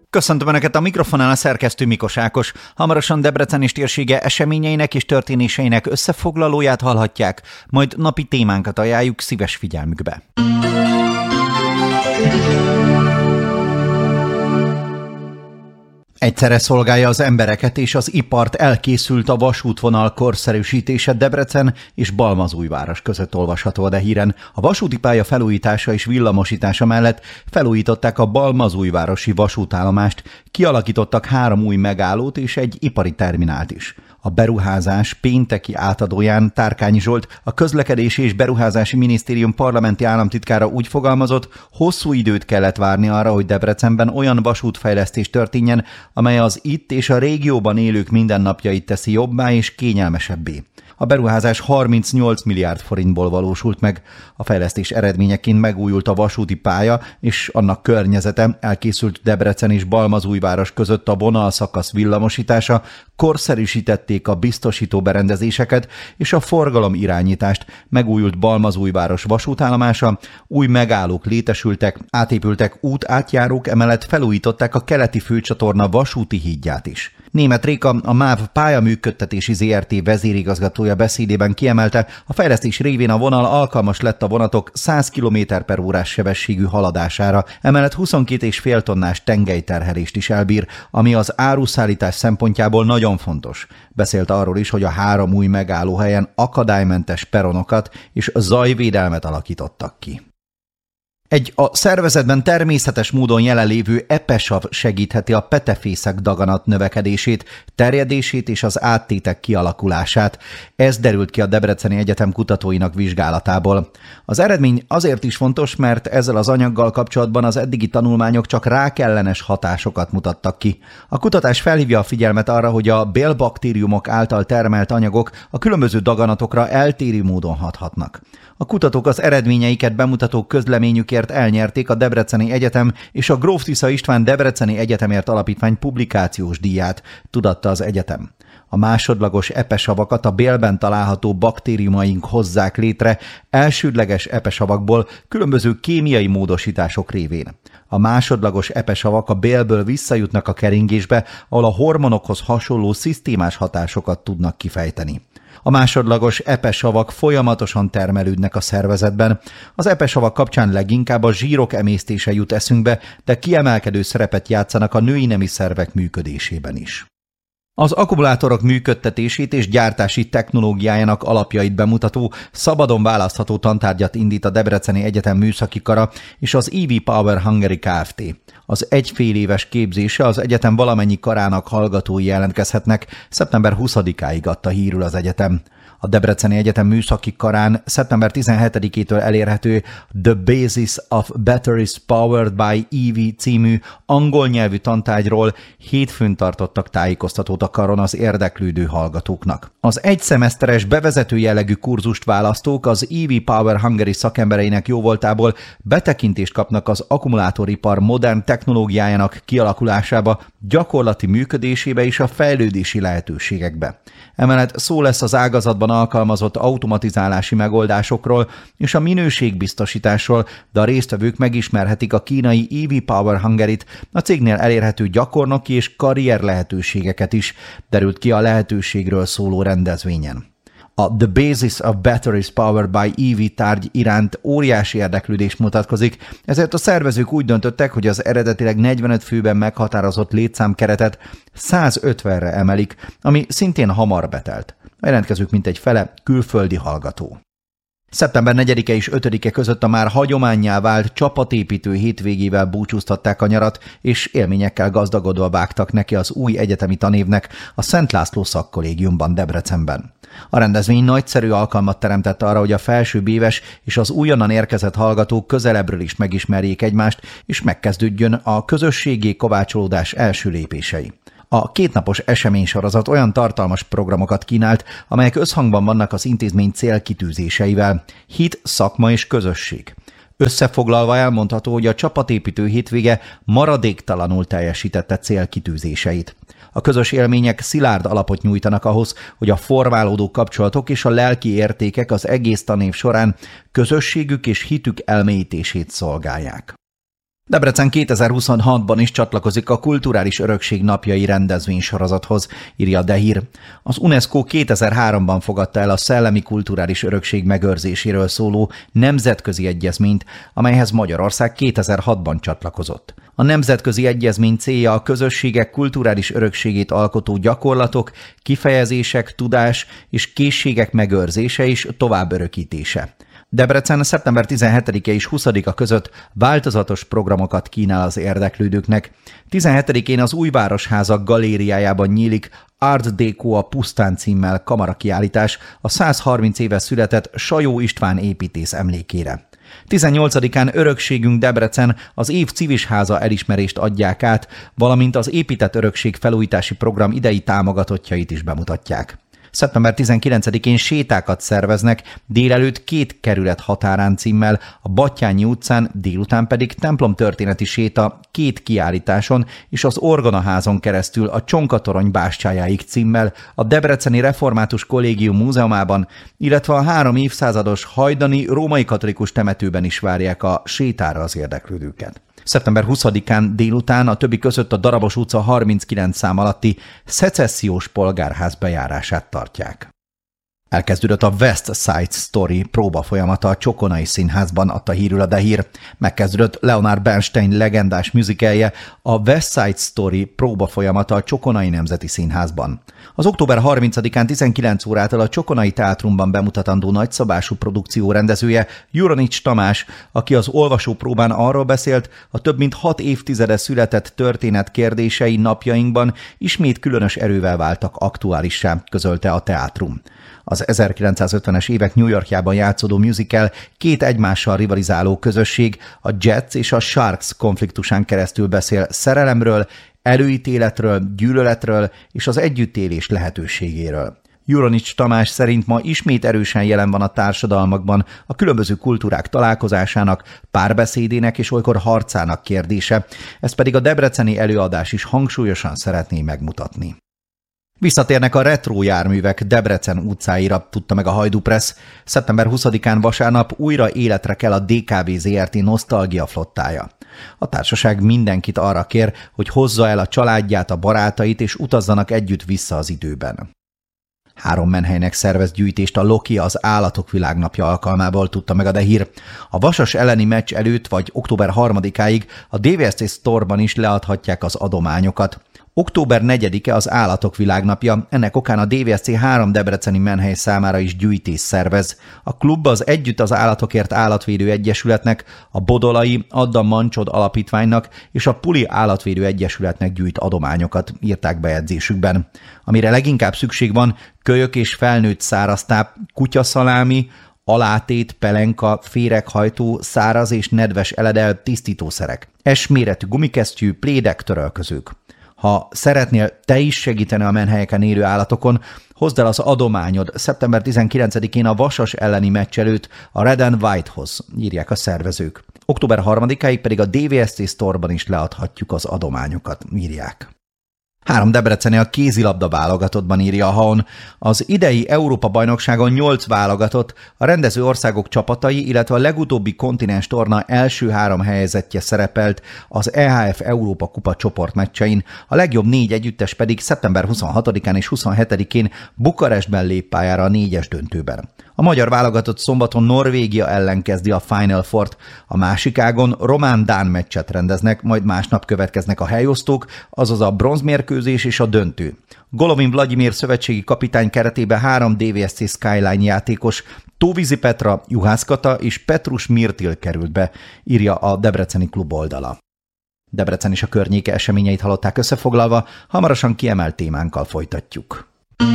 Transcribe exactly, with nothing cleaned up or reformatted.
Köszöntöm Önöket, a mikrofonán a szerkesztő Mikos Ákos. Hamarosan Debrecen és térsége eseményeinek és történéseinek összefoglalóját hallhatják, majd napi témánkat ajánljuk szíves figyelmükbe. Egyszerre szolgálja az embereket és az ipart, elkészült a vasútvonal korszerűsítése Debrecen és Balmazújváros között olvasható a híren. A vasúti pálya felújítása és villamosítása mellett felújították a balmazújvárosi vasútállomást, kialakítottak három új megállót és egy ipari terminált is. A beruházás pénteki átadóján Tárkányi Zsolt, a Közlekedési és Beruházási Minisztérium parlamenti államtitkára úgy fogalmazott, hosszú időt kellett várni arra, hogy Debrecenben olyan vasútfejlesztés történjen, amely az itt és a régióban élők mindennapjait teszi jobbá és kényelmesebbé. A beruházás harmincnyolc milliárd forintból valósult meg. A fejlesztés eredményeként megújult a vasúti pálya és annak környezete, elkészült Debrecen és Balmazújváros között a vonalszakasz villamosítása, korszerűsítették a biztosító berendezéseket és a forgalom irányítást, megújult Balmazújváros vasútállomása, új megállók létesültek, átépültek útátjárók, emellett felújították a keleti főcsatorna vasúti hídját is. Németh Réka, a MÁV pályaműködtetési zé er té vezérigazgatója beszédében kiemelte, a fejlesztés révén a vonal alkalmas lett a vonatok száz kilométer per órás sebességű haladására, emellett huszonkét egész öt tonnás tengelyterhelést is elbír, ami az áruszállítás szempontjából nagyon fontos. Beszélt arról is, hogy a három új megállóhelyen akadálymentes peronokat és zajvédelmet alakítottak ki. Egy a szervezetben természetes módon jelenlévő epesav segítheti a petefészek daganat növekedését, terjedését és az áttétek kialakulását. Ez derült ki a Debreceni Egyetem kutatóinak vizsgálatából. Az eredmény azért is fontos, mert ezzel az anyaggal kapcsolatban az eddigi tanulmányok csak rákellenes hatásokat mutattak ki. A kutatás felhívja a figyelmet arra, hogy a bélbaktériumok által termelt anyagok a különböző daganatokra eltérő módon hathatnak. A kutatók az eredményeiket bemutató közleményükért elnyerték a Debreceni Egyetem és a Gróf Tisza István Debreceni Egyetemért Alapítvány publikációs díját, tudatta az egyetem. A másodlagos epesavakat a bélben található baktériumaink hozzák létre elsődleges epesavakból különböző kémiai módosítások révén. A másodlagos epesavak a bélből visszajutnak a keringésbe, ahol a hormonokhoz hasonló szisztémás hatásokat tudnak kifejteni. A másodlagos epesavak folyamatosan termelődnek a szervezetben. Az epesavak kapcsán leginkább a zsírok emésztése jut eszünkbe, de kiemelkedő szerepet játszanak a női nemi szervek működésében is. Az akkumulátorok működtetését és gyártási technológiájának alapjait bemutató, szabadon választható tantárgyat indít a Debreceni Egyetem műszaki kara és az í vé Power Hungary Kft. Az egyfél éves képzése az egyetem valamennyi karának hallgatói jelentkezhetnek, szeptember huszadikáig adta hírül az egyetem. A Debreceni Egyetem műszaki karán szeptember tizenhetedikétől elérhető The Basis of Batteries Powered by í vé című angol nyelvű tantárgyról hétfőn tartottak tájékoztatót a karon az érdeklődő hallgatóknak. Az egyszemeszteres bevezető jellegű kurzust választók az í vé Power Hungary szakembereinek jóvoltából betekintést kapnak az akkumulátoripar modern technológiájának kialakulásába, gyakorlati működésébe és a fejlődési lehetőségekbe. Emellett szó lesz az ágazatban alkalmazott automatizálási megoldásokról és a minőségbiztosításról, de a résztvevők megismerhetik a kínai í vé Power Hungary-t, a cégnél elérhető gyakornoki és karrier lehetőségeket is, derült ki a lehetőségről szóló rendezvényen. A The Basis of Batteries Powered by í vé tárgy iránt óriási érdeklődés mutatkozik, ezért a szervezők úgy döntöttek, hogy az eredetileg negyvenöt főben meghatározott létszámkeretet százötvenre emelik, ami szintén hamar betelt. A jelentkezők mintegy fele külföldi hallgató. Szeptember negyedike és ötödike között a már hagyománnyá vált csapatépítő hétvégével búcsúztatták a nyarat, és élményekkel gazdagodva vágtak neki az új egyetemi tanévnek a Szent László Szakkollégiumban Debrecenben. A rendezvény nagyszerű alkalmat teremtett arra, hogy a felsőbb-éves és az újonnan érkezett hallgatók közelebbről is megismerjék egymást, és megkezdődjön a közösségi kovácsolódás első lépései. A kétnapos eseménysorozat olyan tartalmas programokat kínált, amelyek összhangban vannak az intézmény célkitűzéseivel: hit, szakma és közösség. Összefoglalva elmondható, hogy a csapatépítő hétvége maradéktalanul teljesítette célkitűzéseit. A közös élmények szilárd alapot nyújtanak ahhoz, hogy a formálódó kapcsolatok és a lelki értékek az egész tanév során közösségük és hitük elmélyítését szolgálják. Debrecen kétezer-huszonhatban is csatlakozik a Kulturális Örökség Napjai rendezvénysorozathoz, írja a Dehír. Az UNESCO kétezer-háromban fogadta el a szellemi kulturális örökség megőrzéséről szóló nemzetközi egyezményt, amelyhez Magyarország kétezer-hatban csatlakozott. A nemzetközi egyezmény célja a közösségek kulturális örökségét alkotó gyakorlatok, kifejezések, tudás és készségek megőrzése és tovább örökítése. Debrecen szeptember tizenhetedike és huszadika között változatos programokat kínál az érdeklődőknek. tizenhetedikén az Új Városházak galériájában nyílik Art Déco a pusztán címmel kamarakiállítás a százharminc éve született Sajó István építész emlékére. tizennyolcadikán Örökségünk Debrecen az év civisháza elismerést adják át, valamint az épített örökség felújítási program idei támogatottjait is bemutatják. szeptember tizenkilencedikén sétákat szerveznek, délelőtt két kerület határán címmel, a Battyányi utcán, délután pedig templomtörténeti séta két kiállításon és az Orgonaházon keresztül a Csonkatorony bástyájáig címmel a Debreceni Református Kollégium Múzeumában, illetve a három évszázados hajdani római katolikus temetőben is várják a sétára az érdeklődőket. szeptember huszadikán délután a többi között a Darabos utca harminckilenc szám alatti szecessziós polgárház bejárását tartják. Elkezdődött a West Side Story próba folyamata a Csokonai Színházban, adta hírül a Dehír. Megkezdődött Leonard Bernstein legendás musicalje, a West Side Story próba folyamata a Csokonai Nemzeti Színházban. Az október harmincadikán tizenkilenc órától a Csokonai Teátrumban bemutatandó nagyszabású produkció rendezője Juranics Tamás, aki az olvasópróbán arról beszélt, a több mint hat évtizede született történet kérdései napjainkban ismét különös erővel váltak aktuálissá, közölte a teátrum. Az ezerkilencszázötvenes évek New Yorkjában játszódó musical két egymással rivalizáló közösség, a Jets és a Sharks konfliktusán keresztül beszél szerelemről, előítéletről, gyűlöletről és az együttélés lehetőségéről. Juranics Tamás szerint ma ismét erősen jelen van a társadalmakban a különböző kultúrák találkozásának, párbeszédének és olykor harcának kérdése, ezt pedig a debreceni előadás is hangsúlyosan szeretné megmutatni. Visszatérnek a retro járművek Debrecen utcáira, tudta meg a Hajdú Press. szeptember huszadikán vasárnap újra életre kell a dé ká vé zé er té Nosztalgia flottája. A társaság mindenkit arra kér, hogy hozza el a családját, a barátait és utazzanak együtt vissza az időben. Három menhelynek szervez gyűjtést a Loki az Állatok Világnapja alkalmából, tudta meg a Dehír. A Vasas elleni meccs előtt vagy október harmadikáig a dé vé es té Store-ban is leadhatják az adományokat. október negyedike az Állatok Világnapja, ennek okán a dé vé es cé három debreceni menhely számára is gyűjtés szervez. A klub az Együtt az Állatokért Állatvédő Egyesületnek, a Bodolai Adda Mancsod Alapítványnak és a Puli Állatvédő Egyesületnek gyűjt adományokat, írták bejegyzésükben. Amire leginkább szükség van, kölyök és felnőtt száraztáp, kutyaszalámi, alátét, pelenka, féreghajtó, száraz és nedves eledel, tisztítószerek, S-méretű gumikesztyű, plédek, törölközők. Ha szeretnél te is segíteni a menhelyeken élő állatokon, hozd el az adományod szeptember tizenkilencedikén a Vasas elleni meccs előtt a Red and Whitehoz, írják a szervezők. október harmadikáig pedig a dé vé es té Store-ban is leadhatjuk az adományokat, írják. Három debreceni a kézilabda válogatottban, írja a Haon. Az idei Európa-bajnokságon nyolc válogatott, a rendező országok csapatai, illetve a legutóbbi kontinens torna első három helyezettje szerepelt az é há ef Európa Kupa csoportmeccsein, a legjobb négy együttes pedig szeptember huszonhatodikán és huszonhetedikén Bukarestben lép pályára a négyes döntőben. A magyar válogatott szombaton Norvégia ellen kezdi a Final Fourt, a másik ágon román-dán meccset rendeznek, majd másnap következnek a helyosztók, azaz a bronzmérkőzés és a döntő. Golovin Vladimir szövetségi kapitány keretében három dé vé es té Skyline játékos, Tóvizi Petra, Juhász Kata és Petrus Mirtil került be, írja a debreceni klub oldala. Debrecen és a környéke eseményeit hallották összefoglalva, hamarosan kiemelt témánkkal folytatjuk.